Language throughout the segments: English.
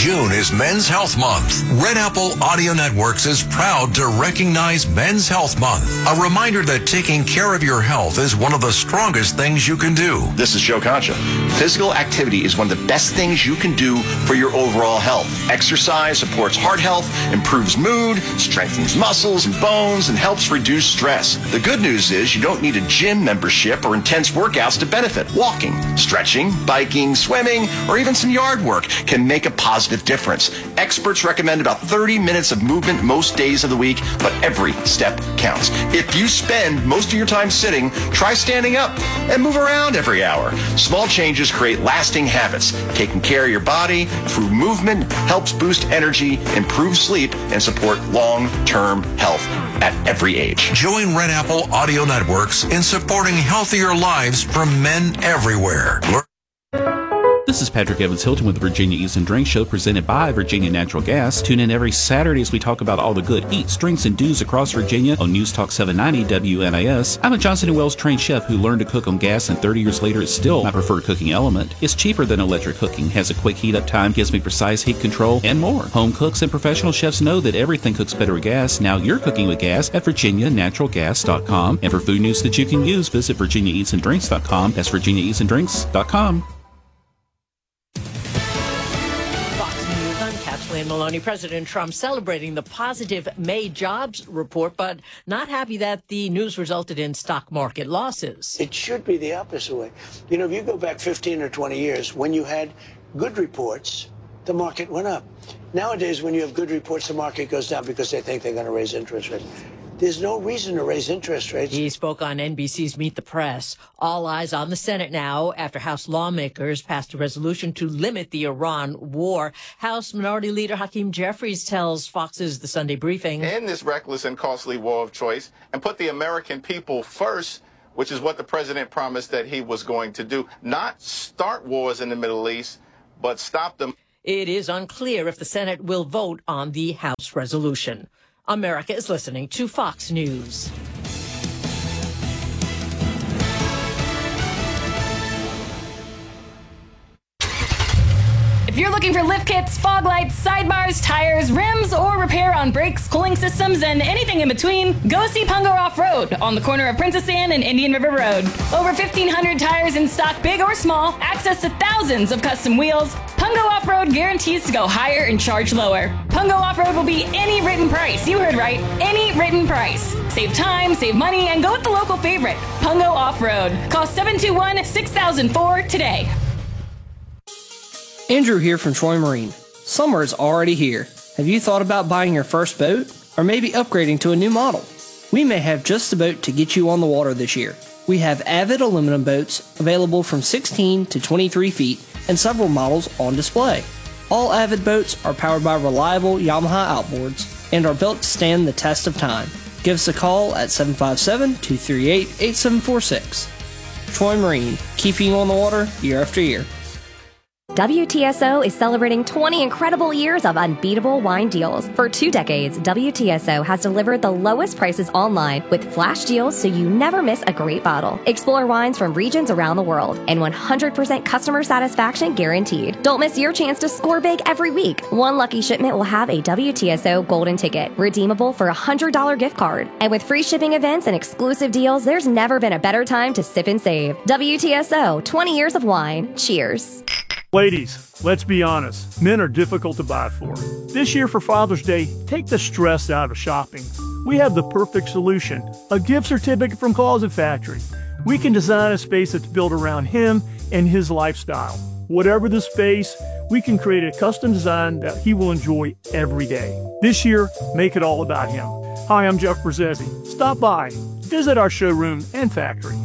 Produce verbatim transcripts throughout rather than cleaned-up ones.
June is Men's Health Month. Red Apple Audio Networks is proud to recognize Men's Health Month. A reminder that taking care of your health is one of the strongest things you can do. This is Joe Concha. Physical activity is one of the best things you can do for your overall health. Exercise supports heart health, improves mood, strengthens muscles and bones, and helps reduce stress. The good news is you don't need a gym membership or intense workouts to benefit. Walking, stretching, biking, swimming, or even some yard work can make a positive difference. Experts recommend about thirty minutes of movement most days of the week, but every step counts. If you spend most of your time sitting, try standing up and move around every hour. Small changes create lasting habits. Taking care of your body through movement helps boost energy, improve sleep, and support long-term health at every age. Join Red Apple Audio Networks in supporting healthier lives for men everywhere. Learn- This is Patrick Evans Hilton with the Virginia Eats and Drinks Show, presented by Virginia Natural Gas. Tune in every Saturday as we talk about all the good eats, drinks, and do's across Virginia on News Talk seven ninety W N I S. I'm a Johnson and Wales trained chef who learned to cook on gas, and thirty years later it's still my preferred cooking element. It's cheaper than electric cooking, has a quick heat up time, gives me precise heat control, and more. Home cooks and professional chefs know that everything cooks better with gas. Now you're cooking with gas at virginia natural gas dot com. And for food news that you can use, visit virginia eats and drinks dot com. That's virginia eats and drinks dot com. Kathleen Maloney, President Trump celebrating the positive May jobs report, but not happy that the news resulted in stock market losses. It should be the opposite way. You know, if you go back fifteen or twenty years, when you had good reports, the market went up. Nowadays, when you have good reports, the market goes down because they think they're going to raise interest rates. There's no reason to raise interest rates. He spoke on N B C's Meet the Press. All eyes on the Senate now after House lawmakers passed a resolution to limit the Iran war. House Minority Leader Hakeem Jeffries tells Fox's The Sunday Briefing. End this reckless and costly war of choice and put the American people first, which is what the president promised that he was going to do. Not start wars in the Middle East, but stop them. It is unclear if the Senate will vote on the House resolution. America is listening to Fox News. If you're looking for lift kits, fog lights, sidebars, tires, rims, or repair on brakes, cooling systems, and anything in between, go see Pungo Off-Road on the corner of Princess Anne and Indian River Road. Over fifteen hundred tires in stock, big or small, access to thousands of custom wheels. Pungo Off-Road guarantees to go higher and charge lower. Pungo Off-Road will be any written price. You heard right. Any written price. Save time, save money, and go with the local favorite, Pungo Off-Road. Call seven two one, six thousand four today. Andrew here from Troy Marine. Summer is already here. Have you thought about buying your first boat? Or maybe upgrading to a new model? We may have just the boat to get you on the water this year. We have Avid aluminum boats available from sixteen to twenty-three feet and several models on display. All Avid boats are powered by reliable Yamaha outboards and are built to stand the test of time. Give us a call at seven five seven, two three eight, eight seven four six. Troy Marine, keeping you on the water year after year. W T S O is celebrating twenty incredible years of unbeatable wine deals. For two decades, W T S O has delivered the lowest prices online with flash deals so you never miss a great bottle. Explore wines from regions around the world and one hundred percent customer satisfaction guaranteed. Don't miss your chance to score big every week. One lucky shipment will have a W T S O golden ticket, redeemable for a one hundred dollars gift card. And with free shipping events and exclusive deals, there's never been a better time to sip and save. W T S O, twenty years of wine. Cheers. Ladies, let's be honest, men are difficult to buy for. This year for Father's Day, take the stress out of shopping. We have the perfect solution, a gift certificate from Closet Factory. We can design a space that's built around him and his lifestyle. Whatever the space, we can create a custom design that he will enjoy every day. This year, make it all about him. Hi, I'm Jeff Brzezzi. Stop by, visit our showroom and factory.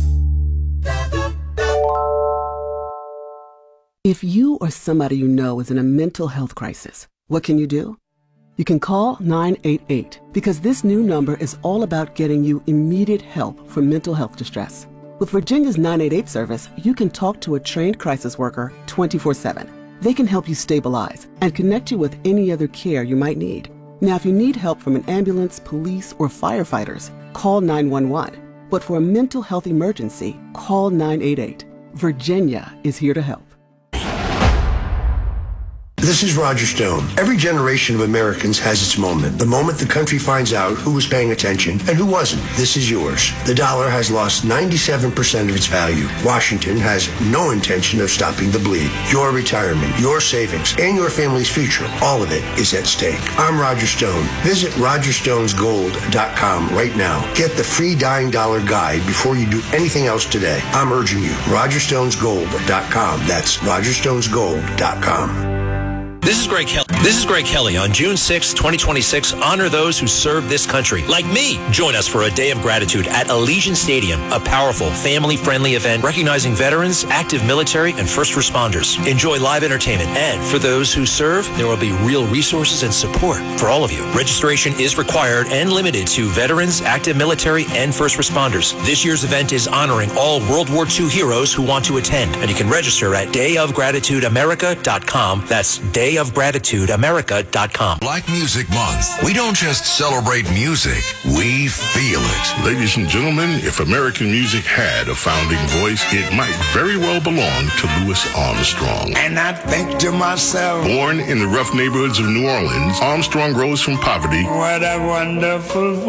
If you or somebody you know is in a mental health crisis, what can you do? You can call nine eight eight because this new number is all about getting you immediate help for mental health distress. With Virginia's nine eight eight service, you can talk to a trained crisis worker twenty-four seven. They can help you stabilize and connect you with any other care you might need. Now, if you need help from an ambulance, police, or firefighters, call nine one one. But for a mental health emergency, call nine eight eight. Virginia is here to help. This is Roger Stone. Every generation of Americans has its moment. The moment the country finds out who was paying attention and who wasn't. This is yours. The dollar has lost ninety-seven percent of its value. Washington has no intention of stopping the bleed. Your retirement, your savings, and your family's future, all of it is at stake. I'm Roger Stone. Visit roger stones gold dot com right now. Get the free Dying Dollar Guide before you do anything else today. I'm urging you. roger stones gold dot com. That's roger stones gold dot com. This is Greg Kelly. This is Greg Kelly. On June sixth, twenty twenty-six, honor those who serve this country, like me. Join us for a day of gratitude at Allegiant Stadium, a powerful, family-friendly event recognizing veterans, active military, and first responders. Enjoy live entertainment, and for those who serve, there will be real resources and support for all of you. Registration is required and limited to veterans, active military, and first responders. This year's event is honoring all World War Two heroes who want to attend, and you can register at day of gratitude america dot com. That's day of gratitude america dot com. Black Music Month. We don't just celebrate music, we feel it. Ladies and gentlemen, if American music had a founding voice, it might very well belong to Louis Armstrong. And I think to myself, born in the rough neighborhoods of New Orleans, Armstrong rose from poverty. What a wonderful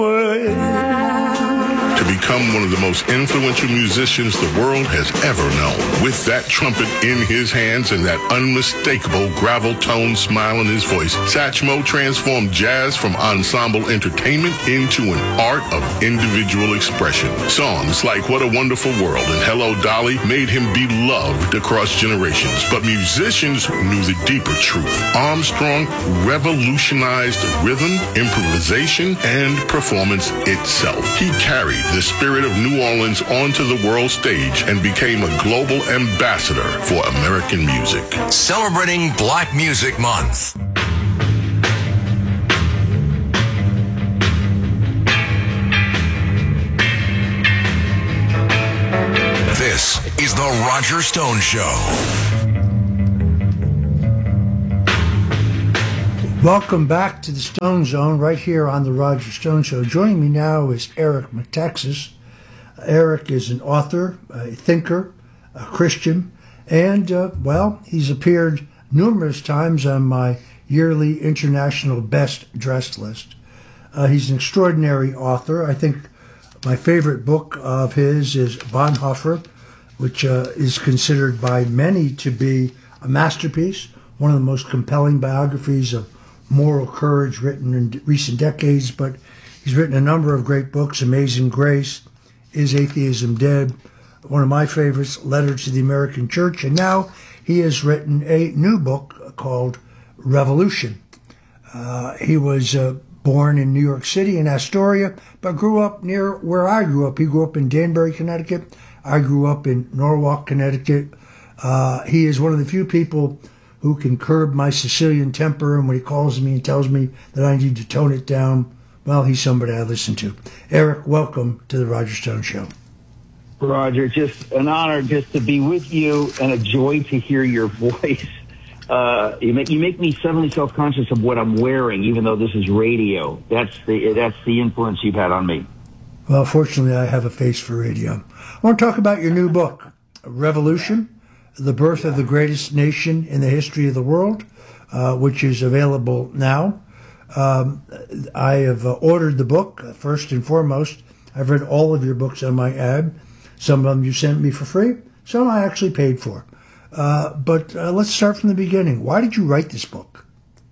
world. To become one of the most influential musicians the world has ever known. With that trumpet in his hands and that unmistakable gravel tone smile in his voice, Satchmo transformed jazz from ensemble entertainment into an art of individual expression. Songs like What a Wonderful World and Hello Dolly made him beloved across generations. But musicians knew the deeper truth. Armstrong revolutionized rhythm, improvisation, and performance itself. He carried the spirit of New Orleans onto the world stage and became a global ambassador for American music. Celebrating Black Music Month. This is The Roger Stone Show. Welcome back to the Stone Zone right here on the Roger Stone Show. Joining me now is Eric Metaxas. Eric is an author, a thinker, a Christian, and, uh, well, he's appeared numerous times on my yearly international best dressed list. Uh, he's an extraordinary author. I think my favorite book of his is Bonhoeffer, which uh, is considered by many to be a masterpiece, one of the most compelling biographies of moral courage written in recent decades, but he's written a number of great books: Amazing Grace, Is Atheism Dead?, one of my favorites, Letter to the American Church, and now he has written a new book called Revolution. Uh, he was uh, born in New York City, in Astoria, but grew up near where I grew up. He grew up in Danbury, Connecticut. I grew up in Norwalk, Connecticut. Uh, he is one of the few people who can curb my Sicilian temper, and when he calls me and tells me that I need to tone it down, well, he's somebody I listen to. Eric, welcome to the Roger Stone Show. Roger, just an honor just to be with you and a joy to hear your voice. Uh, you make you make me suddenly self-conscious of what I'm wearing, even though this is radio. That's the that's the influence you've had on me. Well, fortunately, I have a face for radio. I want to talk about your new book, Revolution, The Birth of the Greatest Nation in the History of the World, uh, which is available now. Um, I have uh, ordered the book, uh, first and foremost. I've read all of your books on my ad. Some of them you sent me for free. Some I actually paid for. Uh, but uh, let's start from the beginning. Why did you write this book?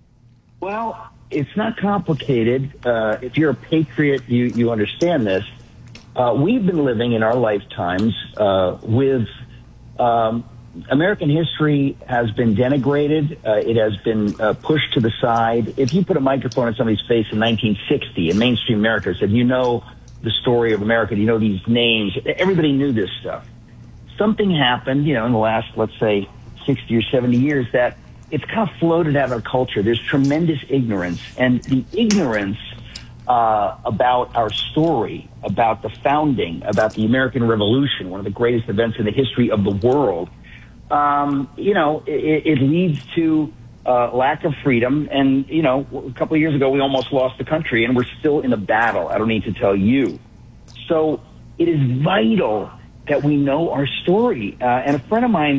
Well, it's not complicated. Uh, if you're a patriot, you, you understand this. Uh, we've been living in our lifetimes uh, with... Um, American history has been denigrated. Uh, it has been uh, pushed to the side. If you put a microphone in somebody's face in nineteen sixty in mainstream America and said, you know the story of America, you know these names, everybody knew this stuff. Something happened, you know, in the last, let's say, sixty or seventy years that it's kind of floated out of our culture. There's tremendous ignorance. And the ignorance uh, about our story, about the founding, about the American Revolution, one of the greatest events in the history of the world, Um, you know, it, it leads to uh, lack of freedom. And, you know, a couple of years ago, we almost lost the country, and we're still in a battle. I don't need to tell you. So it is vital that we know our story. Uh, and a friend of mine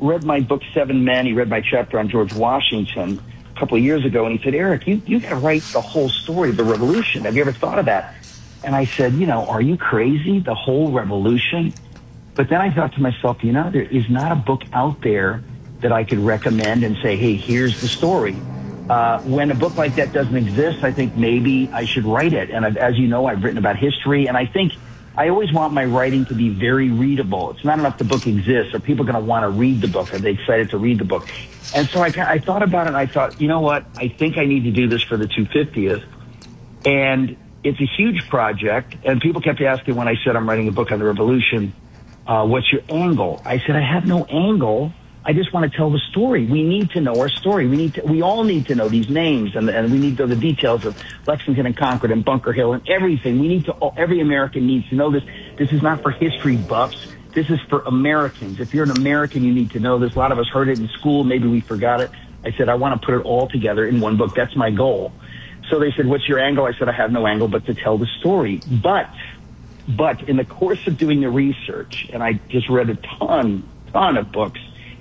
read my book, Seven Men. He read my chapter on George Washington a couple of years ago, and he said, Eric, you, you got to write the whole story of the revolution. Have you ever thought of that? And I said, you know, are you crazy? The whole revolution? But then I thought to myself, you know, there is not a book out there that I could recommend and say, hey, here's the story. Uh, when a book like that doesn't exist, I think maybe I should write it. And I've, as you know, I've written about history, and I think I always want my writing to be very readable. It's not enough the book exists. Are people going to want to read the book? Are they excited to read the book? And so I, I thought about it, and I thought, you know what? I think I need to do this for the two hundred fiftieth. And it's a huge project, and people kept asking when I said I'm writing a book on the revolution, uh, what's your angle? I said, I have no angle. I just want to tell the story. We need to know our story. We need to, we all need to know these names, and, and we need to know the details of Lexington and Concord and Bunker Hill and everything. We need to, every American needs to know this. This is not for history buffs. This is for Americans. If you're an American, you need to know this. A lot of us heard it in school. Maybe we forgot it. I said, I want to put it all together in one book. That's my goal. So they said, what's your angle? I said, I have no angle but to tell the story. But, but in the course of doing the research, and I just read a ton, ton of books,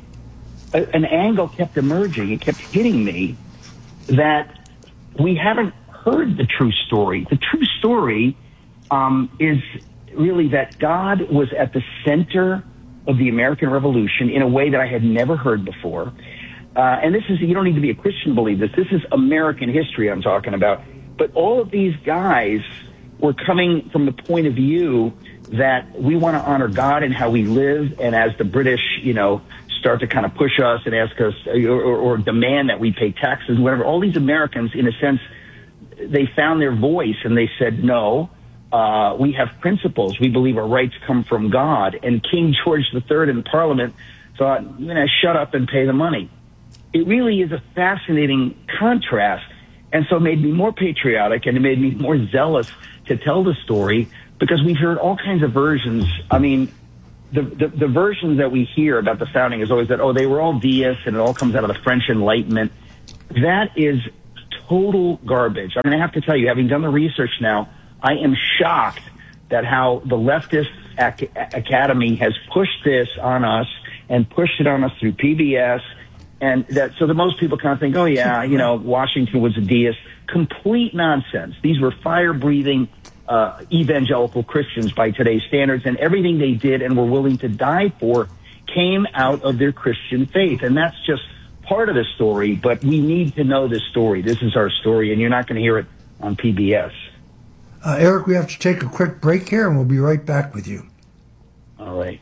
an angle kept emerging. It kept hitting me that we haven't heard the true story. The true story um, is really that God was at the center of the American Revolution in a way that I had never heard before. Uh, and this is, you don't need to be a Christian to believe this. This is American history I'm talking about. But all of these guys were coming from the point of view that we want to honor God and how we live. And as the British, you know, start to kind of push us and ask us or, or, or demand that we pay taxes, whatever, all these Americans, in a sense, they found their voice and they said, no, uh, we have principles. We believe our rights come from God. And King George the Third in Parliament thought, you know, shut up and pay the money. It really is a fascinating contrast. And so it made me more patriotic, and it made me more zealous to tell the story, because we've heard all kinds of versions. I mean, the, the, the versions that we hear about the founding is always that, oh, they were all deists and it all comes out of the French Enlightenment. That is total garbage. I'm going to have to tell you, having done the research now, I am shocked that how the leftist ac- academy has pushed this on us and pushed it on us through P B S. And that, so that most people kind of think, oh yeah, you know, Washington was a deist. Complete nonsense. These were fire-breathing uh, evangelical Christians by today's standards, and everything they did and were willing to die for came out of their Christian faith. And that's just part of the story, but we need to know this story. This is our story, and you're not going to hear it on P B S. Uh, Eric, we have to take a quick break here, and we'll be right back with you. All right.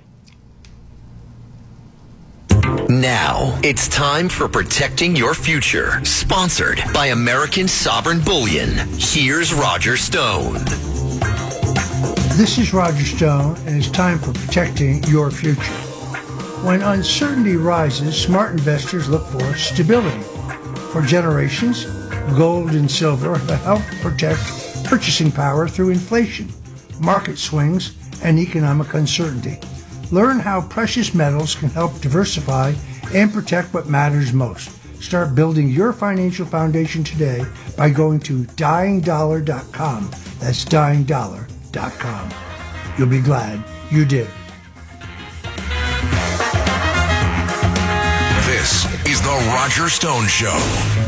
Now, it's time for Protecting Your Future, sponsored by American Sovereign Bullion. Here's Roger Stone. This is Roger Stone, and it's time for Protecting Your Future. When uncertainty rises, smart investors look for stability. For generations, gold and silver have helped protect purchasing power through inflation, market swings, and economic uncertainty. Learn how precious metals can help diversify and protect what matters most. Start building your financial foundation today by going to dying dollar dot com. That's dying dollar dot com. You'll be glad you did. This is The Roger Stone Show.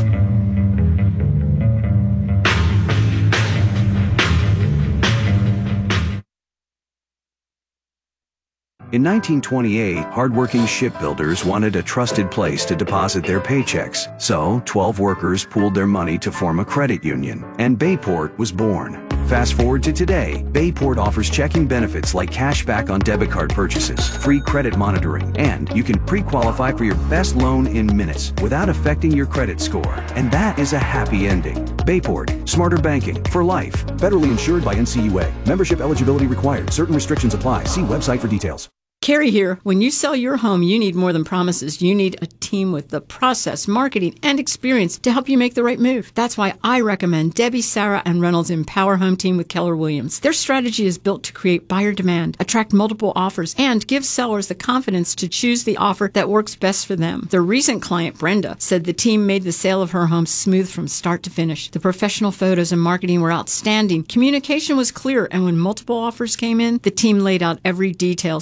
In nineteen twenty-eight, hardworking shipbuilders wanted a trusted place to deposit their paychecks, so twelve workers pooled their money to form a credit union, and Bayport was born. Fast forward to today, Bayport offers checking benefits like cash back on debit card purchases, free credit monitoring, and you can pre-qualify for your best loan in minutes without affecting your credit score. And that is a happy ending. Bayport, smarter banking for life. Federally insured by N C U A. Membership eligibility required. Certain restrictions apply. See website for details. Carrie here. When you sell your home, you need more than promises. You need a team with the process, marketing, and experience to help you make the right move. That's why I recommend Debbie, Sarah, and Reynolds' Empower Home Team with Keller Williams. Their strategy is built to create buyer demand, attract multiple offers, and give sellers the confidence to choose the offer that works best for them. Their recent client, Brenda, said the team made the sale of her home smooth from start to finish. The professional photos and marketing were outstanding. Communication was clear, and when multiple offers came in, the team laid out every detail so Brenda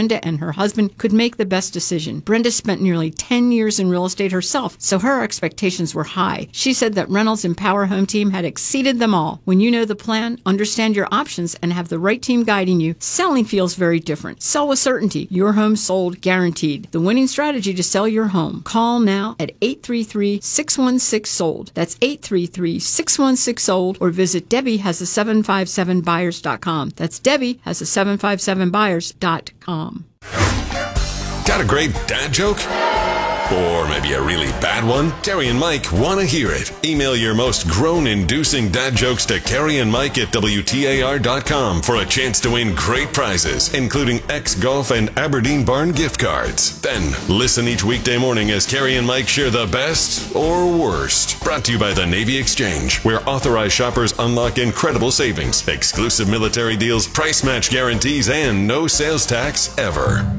Brenda and her husband could make the best decision. Brenda spent nearly ten years in real estate herself, so her expectations were high. She said that Reynolds Empower Home Team had exceeded them all. When you know the plan, understand your options, and have the right team guiding you, selling feels very different. Sell with certainty. Your home sold guaranteed. The winning strategy to sell your home. Call now at eight three three, six one six, sold. That's eight three three, six one six, sold, or visit Debbie has a seven five seven buyers dot com. That's Debbie has a seven five seven buyers dot com. Got a great dad joke? Or maybe a really bad one? Carrie and Mike want to hear it. Email your most groan-inducing dad jokes to Carrie and Mike at W T A R dot com for a chance to win great prizes, including X-Golf and Aberdeen Barn gift cards. Then, listen each weekday morning as Carrie and Mike share the best or worst. Brought to you by the Navy Exchange, where authorized shoppers unlock incredible savings, exclusive military deals, price match guarantees, and no sales tax ever.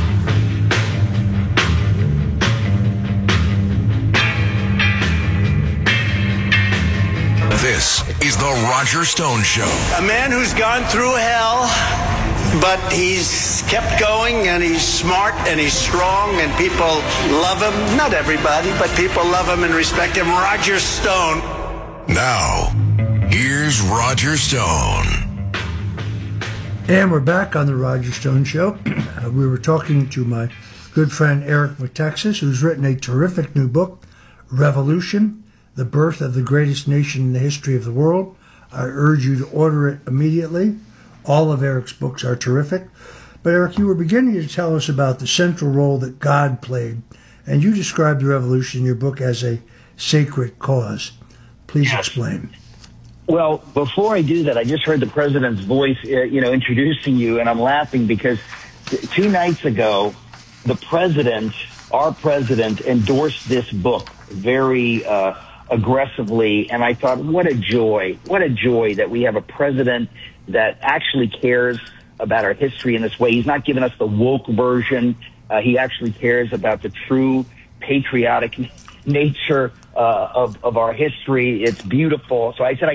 This is the Roger Stone Show. A man who's gone through hell, but he's kept going, and he's smart, and he's strong, and people love him. Not everybody, but people love him and respect him. Roger Stone. Now, here's Roger Stone. And we're back on the Roger Stone Show. Uh, we were talking to my good friend Eric Metaxas, who's written a terrific new book, Revolution: The Birth of the Greatest Nation in the History of the World. I urge you to order it immediately. All of Eric's books are terrific. But Eric, you were beginning to tell us about the central role that God played, and you described the revolution in your book as a sacred cause. Please yes. explain. Well, before I do that, I just heard the president's voice, uh, you know, introducing you, and I'm laughing because t- two nights ago, the president, our president, endorsed this book very uh, aggressively, and I thought, what a joy, what a joy that we have a president that actually cares about our history in this way. He's not giving us the woke version. Uh, he actually cares about the true patriotic nature uh, of, of our history. It's beautiful. So I said, I